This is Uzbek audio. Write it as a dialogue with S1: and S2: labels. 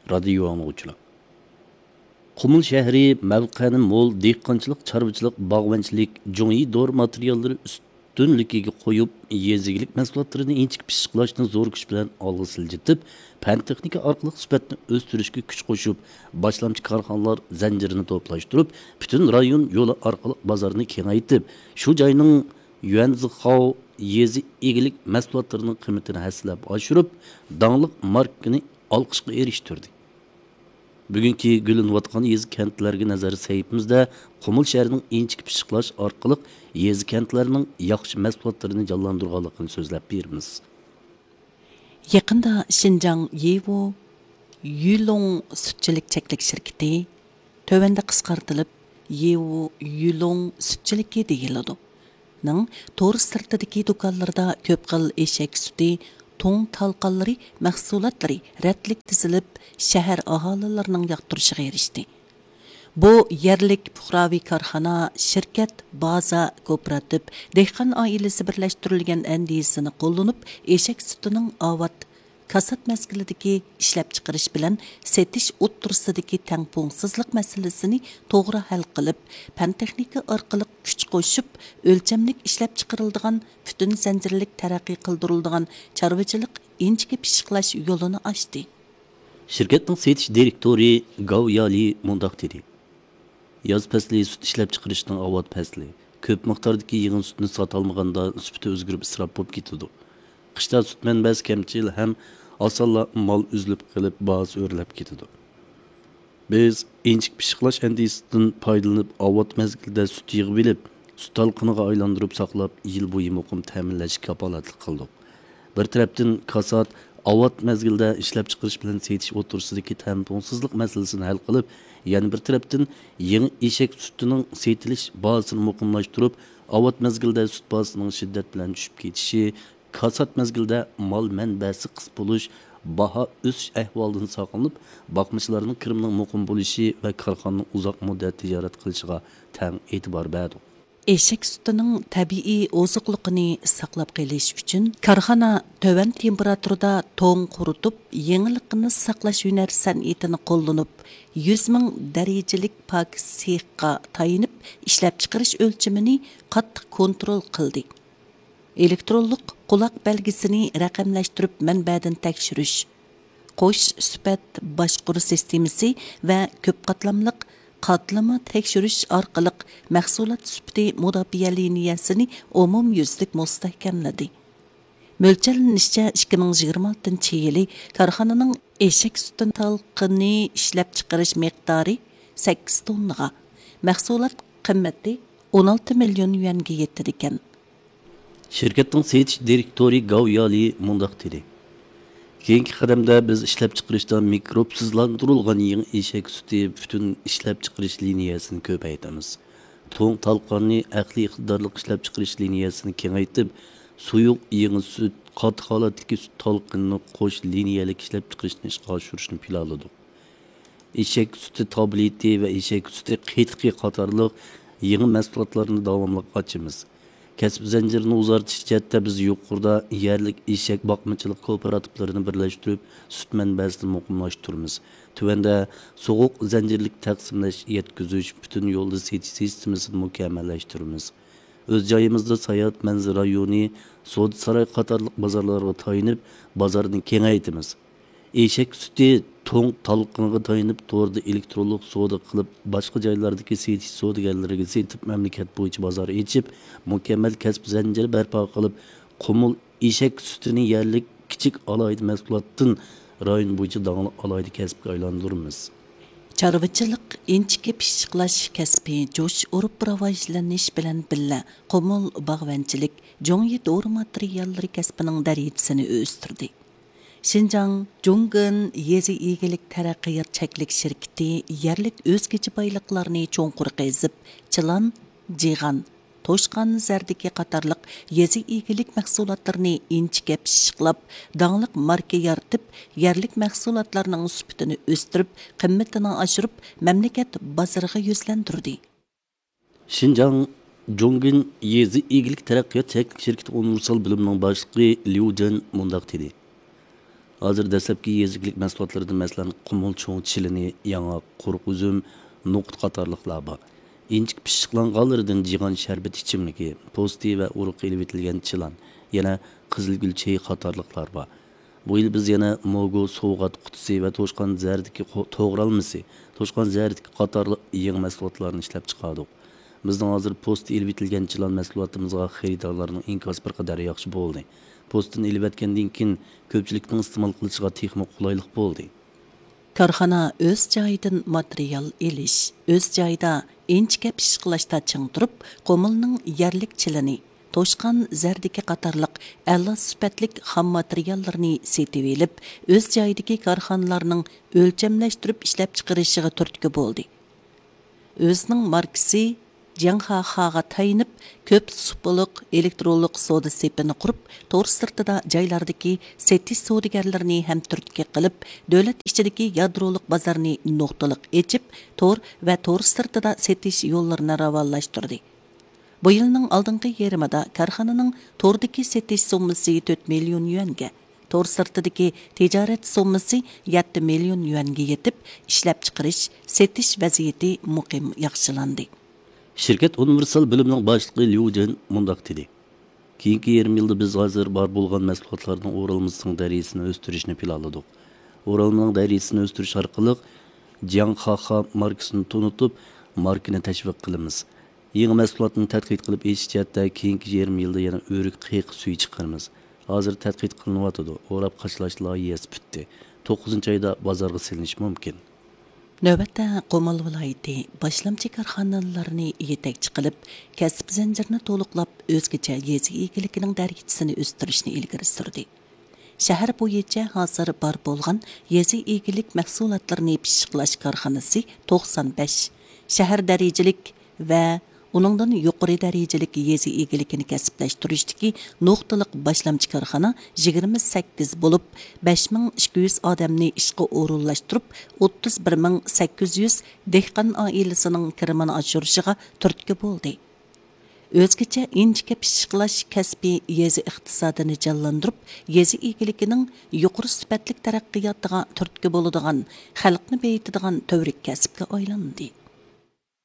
S1: Radio anglag'uchilar. Qumul shahri mavqe'ni mo'l dehqonchilik, chorvachilik, bog'vanchilik, jongi dor materiallari ustunligiga qo'yib, yezigilik mahsulotlarini inchik pishiqlashni zo'r kuch bilan olg'a siljitib, fan texnika orqali sifatni o'stirishga kuch qo'shib, boshlamchi korxonalar zanjirini to'plashtirib, butun rayon yo'li orqali bozorni kengaytib, shu joyning yuanzixao yezi egilik mahsulotlarining qiymatini haslab oshirib, donglik markani olqishga erishtirdi. Bugungi gülünvatqan yezi kentlarga nazar saytımızda Qumul şəhərinin inçik pishiqlash orqali yezi kentlarning yaxshi mahsulotlarini jonlantirganligini so'zlab beramiz.
S2: Yaqinda Xinjiang Yevo Yulong sütçilik çeklik şirketi tövende qisqartılıb Yevo Yulong sütçiliki deyiladi. Ning to'g'ri sirtidagi do'konlarda ko'p xil eshak suti to'ng talqanlari mahsulotlari rətlik tizilib shahar aholilarining yoqtirishiga erishdi. Bu yerlik puhraviy korxona, shirkat, baza, kooperativ, dehqon oilasi birlashtirilgan andisini qo'llanib, eshak sutining avat kasat mezgilidagi ishlab chiqarish bilan setish o'ttirsidagi tangpongsizlik masalasini to'g'ri hal qilib, fan texnika orqali kuch qo'shib, o'lchamlik ishlab chiqariladigan, butun zanjirlik taraqqiy qildiriladigan chorvachilik inchki pishiqlash yo'lini ochdi.
S1: Şirketning setish direktori Gao Yali mundaq dedi. Yoz fasli sut ishlab chiqarishning avat fasli. Ko'p miqdordagi yig'in sutni sota olmaganda sufati o'zgarib isrof bo'lib ketadi. Qishda sut manbasi kamchil ham osonla mol uzilib qilib bahsi o'rlab ketadi. Biz inchik pishiqlash andisidan foydalanib avat mezgilida sut yig'ib bilib, sut talqiniga aylantirib saqlab yil bo'yi muqim ta'minlash kapolatlik qildik. Bir tarafdan kasat avat mezgilda ishlab chiqarish bilan setish o'tirsidagi tampongsizlik masalasini hal qilib, yana bir tarafdan yangi eshak sutining setilish bahasini muqimlashtirib, avat mezgilda sut bahasining shiddat bilan tushib ketishi, kasat mezgilda mol manbasi qis bo'lish, baho o'sish ahvolidan saqlanib, boqmachilarning kirimining muqim bo'lishi va korxonaning uzoq muddat tijorat qilishiga tang e'tibor berdi.
S2: Eshak sutining tabiiy oziqliqini saqlab qolish uchun korxona tövan temperaturada to'ng quritib, yengilligini saqlash hunar san'atini qo'llanib, 100 ming darajalik pak sexga tayinib, ishlab chiqarish o'lchamini qattiq kontrol qildi. Elektronlik quloq belgisini raqamlashtirib manbadan tekshirish, qo'sh sifat boshqaruv sistemasi va ko'p qatlamliq qatlama tekshirish orqali mahsulot sifati mudofaa liniyasini umumyuzlik mustahkamladi. Mo'ljallanishicha 2026-yili korxonaning eshak suti talqini ishlab chiqarish miqdori 8 tonnaga, mahsulot qimmati 16 million yuanga yetdi ekan.
S1: Şirketning setish direktori Gao Yali mundaq dedi. Keyingi qadamda biz ishlab chiqarishda mikrobsizlantirilgan yangi eshak suti butun ishlab chiqarish liniyasini ko'paytiramiz. To'ng talqonni aqliy iqtidorli ishlab chiqarish liniyasini kengaytirib, suyuq yangi sut, qattiq holatdagi sut talqinini qo'sh liniyalik ishlab chiqarishni ishga oshirishni planladik. Eshak suti tableti va eshak suti qiytiqi qatorliq yangi mahsulotlarni davomli ochamiz. Kasb zanjirini uzartish jihatda biz yuqorida yerlik eshak boqmachilik kooperativlarini birlashtirib, sut manbasini muqimlashtiramiz. Tuvanda so'g'uq zanjirlik taqsimlash, yetkazish, butun yo'lda setish sistemasini mukammallashtiramiz. O'z joyimizda Sayat manzil rayoni, So'd saroy qatorliq bozorlarga tayinib, bozorni kengaytimiz. Eshak suti to'ng talqiniga tayinib, to'g'rida elektronlik savdo qilib, boshqa joylardagi setish savdogarlariga setib, mamlakat bo'yicha bozor ochib, mukammal kasb zanjiri barpo qilib, Qumul eshak sutini yerlik kichik alohida mahsulotdan rayon bo'yicha dongli alohida kasbga aylantiramiz.
S2: Chorvachilik inchki pishiqlash kasbi jo'sh urib rivojlanish bilan birga Qumul bog'vanchilik, jongi dori materiallari kasbining darajasini o'stirdi. Xinjiang Zhonggen yezi egilik taraqqiyot cheklik şirketi yerlik o'zgacha boyliqlarni cho'nqur qazib, chilan, jigan, to'shqan zardiki qatorliq yezi egilik mahsulotlarini inchga pishiqlab, donglik marka yaratib, yerlik mahsulotlarning sifatini o'stirib, qimmatini oshirib, mamlakat bozoriga yuzlantirdi.
S1: Xinjiang Zhonggen yezi egilik taraqqiyot cheklik şirketi universal bilimning boshlig'i Liu Jin mundaq dedi. Hozir dastlabki yezikilik mahsulotlarida masalan qumul cho'ng chilini, yong'oq, quruq uzum, no'qut qatorliqlar bor. İnchik pishiqlanganlaridan jigan sharbat ichimligi, posti va urug' ilib etilgan chilan, yana qizilgul chayi qatorliqlar bor. Bu yil biz yana mogo so'g'at qutisi va to'shqon zardiki to'g'ralmasi, to'shqon zardiki qatorli yeng mahsulotlarni ishlab chiqardik. Bizning hozir post ilib etilgan chilan mahsulotimizga xaridorlarning inkosi bir qadar yaxshi bo'ldi. Postdan ilib etgandan keyin ko'pchilikning iste'mol qilishiga texnik qulaylik bo'ldi.
S2: Korxona o'z joyidan material elish, o'z joyida inchika pishiqlashda ching turib, qo'milning yerlik chilini, to'shqan zardiki qatorliq a'lo sifatlik xam materiallarni setib elib, o'z joyidagi korxonalarning o'lchamlashtirib ishlab chiqarishiga turtki bo'ldi. O'zining markasi Jianghaga tayinib, ko'p supuliq elektronlik savdo sepini qurib, tor sirtida joylardagi setish savdogarlarini ham turtki qilib, davlat ichidagi yadrolik bozorni nuqtaliq echib, tor va tor sirtida setish yo'llarini ravonlashtirdi. Bu yilning oldingi yerimida korxonaning tordagi setish summasi 4 million yuanga, tor sirtidagi tijorat summasi 7 million yuanga yetib, ishlab chiqarish, setish vaziyati muqim yaxshilandi.
S1: Şirket Universal bilimning boshlig'i Liu Jin mundaq dedi. Keyingi 20 yilda biz hozir bor bo'lgan mahsulotlarning o'ralmasining darajasini o'stirishni planladik. O'ralmaning darajasini o'stirish orqali Jianghaha markasini tanitib, markani tashviq qilamiz. Yangi mahsulotni tadqiq qilib etish jihatda keyingi 20 yilda yana o'rik qiyiq suyi chiqaramiz. Hozir tadqiq qilinyapti. O'rab qachlash loyihasi bitdi. 9-oyda bozorga silinish mumkin.
S2: Növbətdə Qomal vilayəti başlamçı karxanalarını yetekçi qilib, kasb zanjirini to'liqlab o'zgacha yezi egiliginin darajasini o'stirishni ilgari surdi. Shahar bo'yicha hozir bor bo'lgan yezi egilik mahsulotlarini pishiqlash korxonasi 95, shahar darajalik va uningdan yuqori darajalik yezi egilikini kasblaştirishdagi nuqtaliq boshlamchi korxona 28 bo'lib, 5200 odamni ishga o'rinlashtirib, 31800 dehqon oilasining kirimini oshirishiga turtki bo'ldi. O'zgacha inchika pishiqlash kasbi yezi iqtisodini jonlantirib, yezi egiligining yuqori sifatli taraqqiyotiga turtki bo'ladigan, xalqni beyitadigan tavrik kasbga aylandi.